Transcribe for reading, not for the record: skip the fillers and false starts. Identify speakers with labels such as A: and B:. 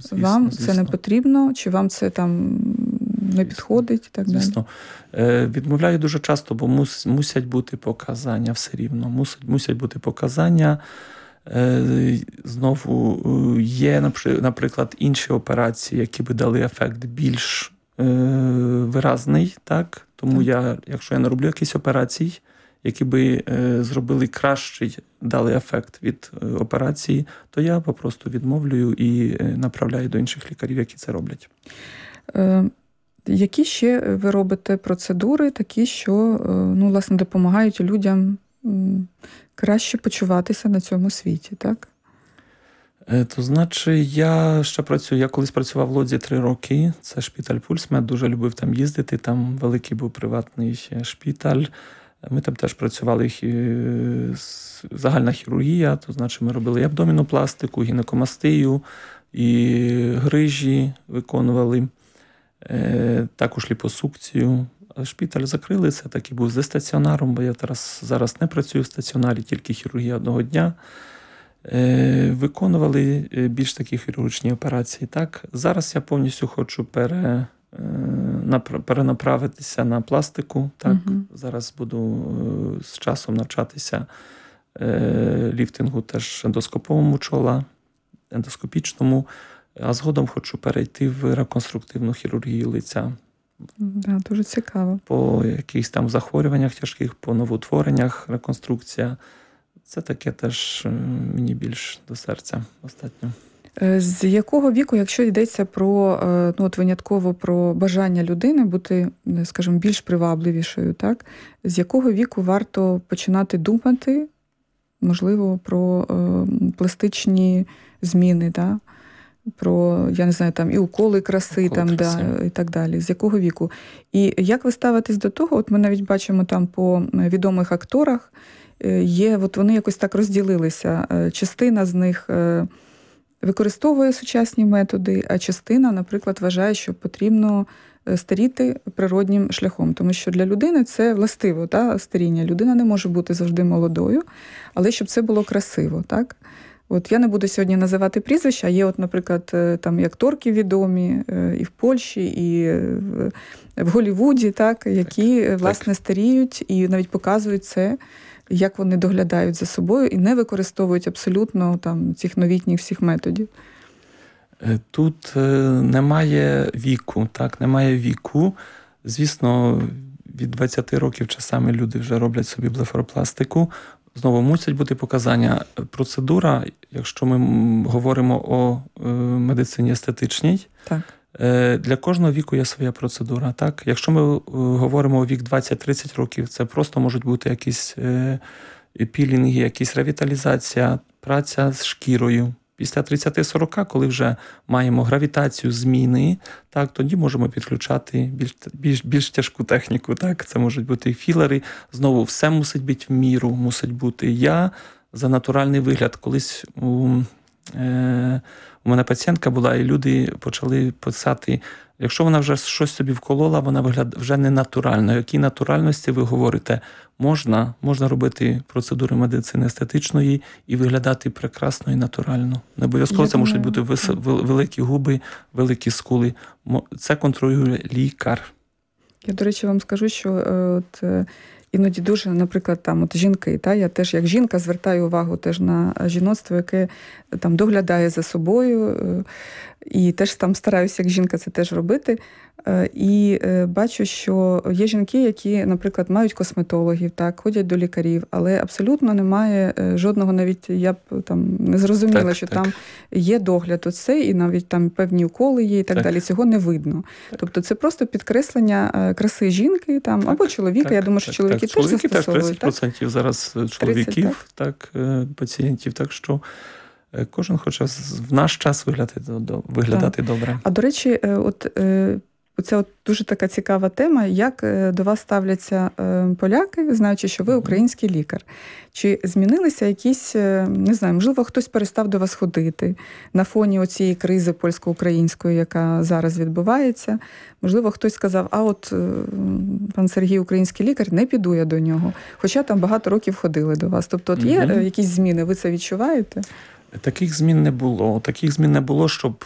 A: вам це не потрібно, чи вам це там не підходить і так далі?
B: Звісно. Відмовляю дуже часто, бо мусять бути показання все рівно. Мусять бути показання. Знову є, наприклад, інші операції, які би дали ефект більш виразний, так? Тому якщо я не роблю якісь операції, які би зробили кращий, дали ефект від операції, то я попросту відмовлюю і направляю до інших лікарів, які це роблять.
A: Які ще ви робите процедури, такі, що, власне, допомагають людям краще почуватися на цьому світі, так?
B: То значить, я ще працюю. Я колись працював в Лодзі 3 роки. Це шпиталь Пульсмед. Дуже любив там їздити. Там великий був приватний шпиталь. Ми там теж працювали загальна хірургія. То значить, ми робили і абдомінопластику, гінекомастію, і грижі виконували. Також ліпосукцію. Шпиталь закрили. Це так і був зі стаціонаром, бо я зараз не працюю в стаціонарі, тільки хірургія одного дня. Виконували більш такі хірургічні операції. Так, зараз я повністю хочу перенаправитися на пластику. Так, зараз буду з часом навчатися ліфтингу теж ендоскоповому чола, ендоскопічному, а згодом хочу перейти в реконструктивну хірургію лиця.
A: Да, дуже цікаво.
B: По якихось там захворюваннях тяжких, по новоутвореннях, реконструкція. Це таке теж мені більш до серця остатньо.
A: З якого віку, якщо йдеться про, винятково про бажання людини бути, скажімо, більш привабливішою, так? З якого віку варто починати думати, можливо, про пластичні зміни, так? Про, я не знаю, там і уколи краси, і так далі. З якого віку? І як ви ставитесь до того? От ми навіть бачимо там по відомих акторах, вони якось так розділилися. Частина з них використовує сучасні методи, а частина, наприклад, вважає, що потрібно старіти природнім шляхом. Тому що для людини це властиво, старіння. Людина не може бути завжди молодою, але щоб це було красиво, так? От я не буду сьогодні називати прізвища, є, от, наприклад, там і акторки відомі і в Польщі, і в Голлівуді, так, які, власне, старіють і навіть показують це, як вони доглядають за собою і не використовують абсолютно там цих новітніх всіх методів.
B: Тут немає віку, так, немає віку. Звісно, від 20 років часами люди вже роблять собі блефаропластику. Знову мусять бути показання. Процедура, якщо ми говоримо о медицині естетичній,
A: так.
B: Для кожного віку є своя процедура. Так? Якщо ми говоримо о вік 20-30 років, це просто можуть бути якісь пілінги, якісь ревіталізація, праця з шкірою. Після 30-40, коли вже маємо гравітацію, зміни, так, тоді можемо підключати більш тяжку техніку. Так? Це можуть бути і філери. Знову, все мусить бути в міру, мусить бути. Я за натуральний вигляд. Колись у мене пацієнтка була, і люди почали писати, якщо вона вже щось собі вколола, вона вже не натуральна. Якій натуральності ви говорите? Можна робити процедури медицини естетичної і виглядати прекрасно і натурально. Не обов'язково це можуть бути великі губи, великі скули. Це контролює лікар.
A: Я, до речі, вам скажу, що іноді дуже, наприклад, там от жінки, я теж як жінка звертаю увагу теж на жіноцтво, яке там доглядає за собою, і теж там стараюся як жінка це теж робити. І бачу, що є жінки, які, наприклад, мають косметологів, так, ходять до лікарів, але абсолютно немає жодного, навіть я б там не зрозуміла, що там є догляд оце, і навіть там певні уколи є і так далі. Цього не видно. Тобто це просто підкреслення краси жінки там, або чоловіка. Я думаю, що чоловіки теж застосовують.
B: 30% зараз чоловіків, 30, пацієнтів, так що кожен хоче в наш час виглядати добре.
A: А, до речі, це дуже така цікава тема, як до вас ставляться поляки, знаючи, що ви український лікар. Чи змінилися якісь, не знаю, можливо, хтось перестав до вас ходити на фоні оцієї кризи польсько-української, яка зараз відбувається? Можливо, хтось сказав, а от пан Сергій український лікар, не піду я до нього. Хоча там багато років ходили до вас. Тобто от є якісь зміни, ви це відчуваєте?
B: Таких змін не було. Щоб